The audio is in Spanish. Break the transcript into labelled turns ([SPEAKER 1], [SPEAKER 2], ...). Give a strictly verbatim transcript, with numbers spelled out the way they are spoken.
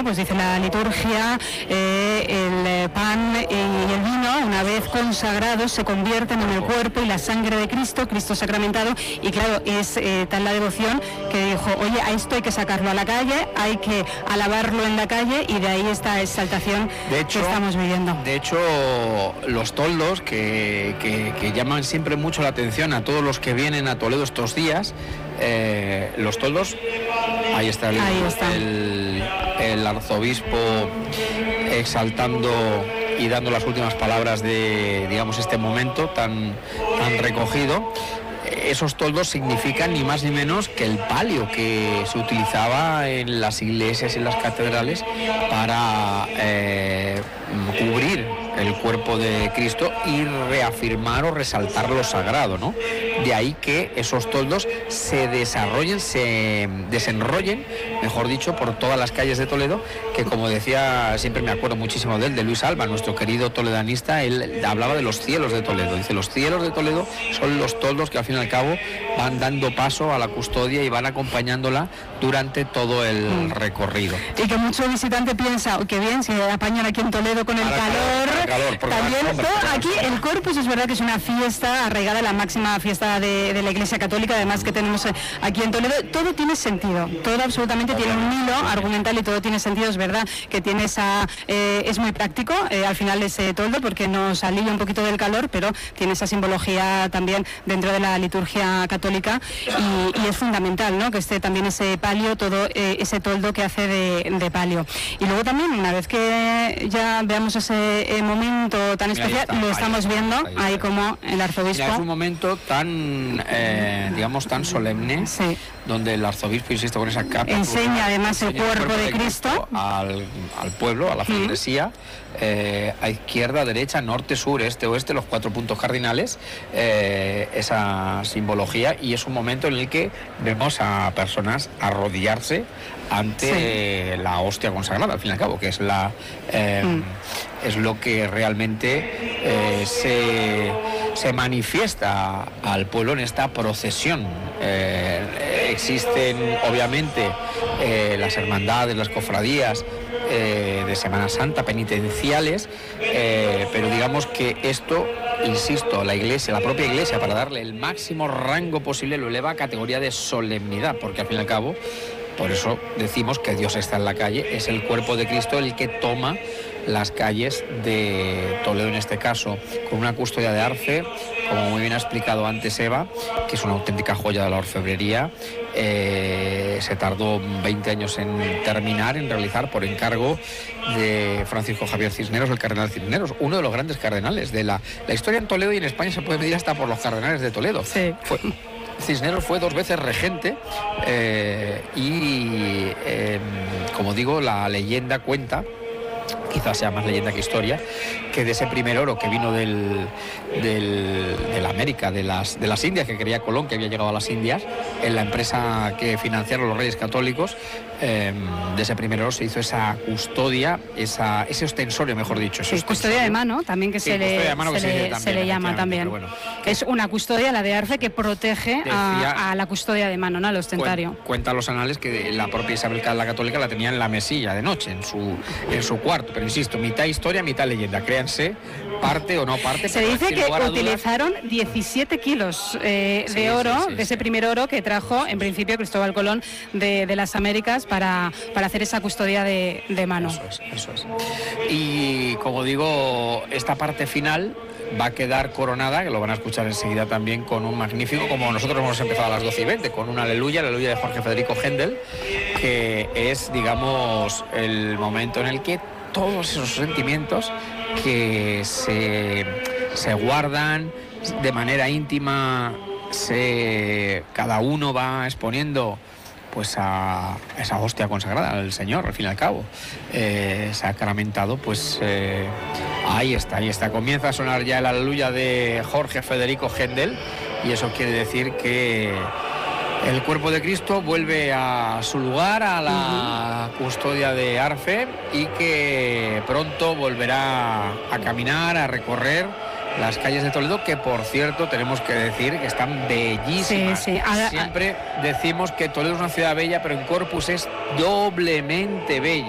[SPEAKER 1] bueno, pues dice la liturgia, eh, el pan y el vino, una vez consagrados, se convierten en el cuerpo y la sangre de Cristo, Cristo sacramentado, y claro, es eh, tal la devoción que dijo, oye, a esto hay que sacarlo a la calle, hay que alabarlo en la calle, y de ahí esta exaltación
[SPEAKER 2] de hecho,
[SPEAKER 1] que estamos viviendo.
[SPEAKER 2] De hecho, los toldos que, que, que llaman siempre mucho la atención a todos los que vienen a Toledo estos días, eh, los toldos, ahí está, el,
[SPEAKER 1] ahí está.
[SPEAKER 2] El, el arzobispo exaltando y dando las últimas palabras de, digamos, este momento tan, tan recogido. Esos toldos significan ni más ni menos que el palio que se utilizaba en las iglesias y en las catedrales para eh, cubrir el cuerpo de Cristo y reafirmar o resaltar lo sagrado, ¿no? De ahí que esos toldos se desarrollen, se desenrollen, mejor dicho, por todas las calles de Toledo, que como decía, siempre me acuerdo muchísimo de él, de Luis Alba, nuestro querido toledanista, él hablaba de los cielos de Toledo. Dice, los cielos de Toledo son los toldos que al fin y al cabo van dando paso a la custodia y van acompañándola durante todo el mm. recorrido.
[SPEAKER 1] Y que mucho visitante piensa, que bien, se apañan aquí en Toledo con el
[SPEAKER 2] para
[SPEAKER 1] calor,
[SPEAKER 2] calor, calor
[SPEAKER 1] también
[SPEAKER 2] hombre,
[SPEAKER 1] todo, aquí el Corpus es verdad que es una fiesta arraigada a la máxima fiesta de, de la Iglesia Católica, además que tenemos aquí en Toledo, todo tiene sentido, todo absolutamente tiene un hilo argumental y todo tiene sentido. Es verdad que tiene esa, eh, es muy práctico eh, al final ese toldo porque nos alivia un poquito del calor, pero tiene esa simbología también dentro de la liturgia católica y, y es fundamental, ¿no?, que esté también ese palio, todo eh, ese toldo que hace de, de palio. Y luego también, una vez que ya veamos ese eh, momento tan especial, está, lo estamos ahí, viendo ahí, ahí como el arzobispo.
[SPEAKER 2] Ya es un momento tan, eh, digamos, tan solemne,
[SPEAKER 1] sí,
[SPEAKER 2] donde el arzobispo, insisto, con esa capa
[SPEAKER 1] enseña además el cuerpo, el cuerpo de Cristo, Cristo
[SPEAKER 2] al, al pueblo, a la feligresía, mm. eh, a izquierda, derecha, norte, sur, este, oeste, los cuatro puntos cardinales, eh, esa simbología, y es un momento en el que vemos a personas arrodillarse ante sí. la hostia consagrada, al fin y al cabo, que es la eh, mm. es lo que realmente eh, se, se manifiesta al pueblo en esta procesión. Eh, existen obviamente eh, las hermandades, las cofradías eh, de Semana Santa, penitenciales, eh, pero digamos que esto, insisto, la iglesia, la propia iglesia, para darle el máximo rango posible, lo eleva a categoría de solemnidad, porque al fin y al cabo, por eso decimos que Dios está en la calle, es el cuerpo de Cristo el que toma las calles de Toledo en este caso, con una custodia de arce, como muy bien ha explicado antes Eva, que es una auténtica joya de la orfebrería. Eh, se tardó veinte años en terminar, en realizar, por encargo de Francisco Javier Cisneros, el cardenal Cisneros, uno de los grandes cardenales de la, la historia en Toledo, y en España se puede medir hasta por los cardenales de Toledo.
[SPEAKER 1] Sí.
[SPEAKER 2] Fue, Cisneros fue dos veces regente eh, y, eh, como digo, la leyenda cuenta, quizás sea más leyenda que historia, que de ese primer oro que vino del, del, de la América, de las, de las Indias, que quería Colón, que había llegado a las Indias, en la empresa que financiaron los Reyes Católicos, eh, de ese primer oro se hizo esa custodia, esa, ese ostensorio, mejor dicho.
[SPEAKER 1] Sí, custodia de mano, también que sí, se, le, se, que se, le, también, se le llama también. Bueno, es una custodia, la de arce, que protege decía, a, a la custodia de mano, ¿no?, al ostentario.
[SPEAKER 2] Cuenta los anales que la propia Isabel la Católica la tenía en la mesilla de noche, en su, en su cuarto, pero insisto, mitad historia, mitad leyenda, créanse, parte o no parte.
[SPEAKER 1] Se dice que utilizaron diecisiete kilos eh, sí, de oro, sí, sí, de ese sí. primer oro que trajo en principio Cristóbal Colón de, de las Américas para, para hacer esa custodia de, de mano.
[SPEAKER 2] Eso es, eso es. Y como digo, esta parte final va a quedar coronada, que lo van a escuchar enseguida también, con un magnífico, como nosotros hemos empezado a las doce y veinte, con un aleluya, aleluya de Jorge Federico Händel, que es, digamos, el momento en el que todos esos sentimientos que se, se guardan de manera íntima, se, cada uno va exponiendo pues a esa hostia consagrada al Señor, al fin y al cabo, eh, sacramentado, pues eh, ahí está, ahí está. Comienza a sonar ya el aleluya de Jorge Federico Händel, y eso quiere decir que el cuerpo de Cristo vuelve a su lugar, a la uh-huh. custodia de arfe, y que pronto volverá a caminar, a recorrer las calles de Toledo, que por cierto tenemos que decir que están bellísimas.
[SPEAKER 1] Sí, sí. Ahora,
[SPEAKER 2] siempre decimos que Toledo es una ciudad bella, pero en Corpus es doblemente bella.